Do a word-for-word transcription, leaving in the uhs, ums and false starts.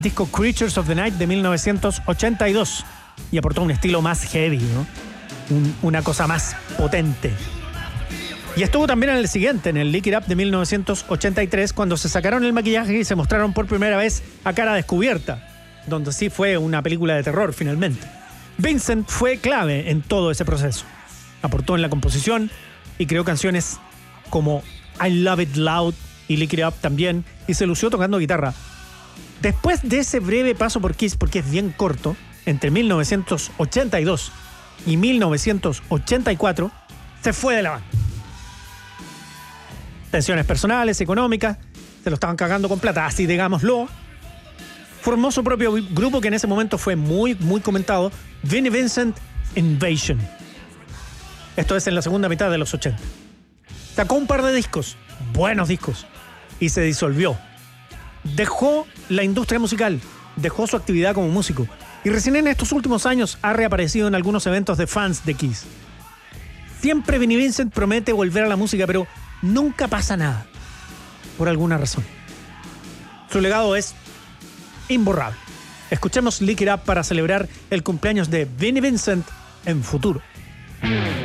disco Creatures of the Night de mil novecientos ochenta y dos y aportó un estilo más heavy, ¿no? Un, una cosa más potente. Y estuvo también en el siguiente, en el Lick It Up de mil novecientos ochenta y tres, cuando se sacaron el maquillaje y se mostraron por primera vez a cara descubierta, donde sí fue una película de terror finalmente. Vincent fue clave en todo ese proceso. Aportó en la composición y creó canciones como I Love It Loud y Lick It Up también, y se lució tocando guitarra. Después de ese breve paso por Kiss, porque es bien corto, entre mil novecientos ochenta y dos y mil novecientos ochenta y cuatro, se fue de la banda. Tensiones personales, económicas, se lo estaban cagando con plata, así digámoslo. Formó su propio grupo que en ese momento fue muy, muy comentado, Vinnie Vincent Invasion. Esto es en la segunda mitad de los ochenta. Sacó un par de discos, buenos discos, y se disolvió. Dejó la industria musical, dejó su actividad como músico, y recién en estos últimos años ha reaparecido en algunos eventos de fans de Kiss. Siempre Vinnie Vincent promete volver a la música, pero nunca pasa nada, por alguna razón. Su legado es imborrable. Escuchemos Lick It Up para celebrar el cumpleaños de Vinnie Vincent en futuro.